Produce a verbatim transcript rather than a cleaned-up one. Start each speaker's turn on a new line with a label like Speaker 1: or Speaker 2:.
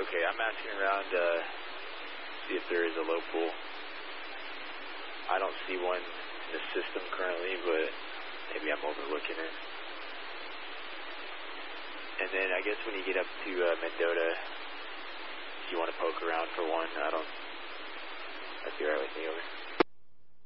Speaker 1: Okay, I'm asking around to uh, see if there is a low pool. I don't see one in the system currently, but maybe I'm overlooking it. And then I guess when you get up to uh, Mendota, if you want to poke around for one, I don't, that'd be all right with me, over.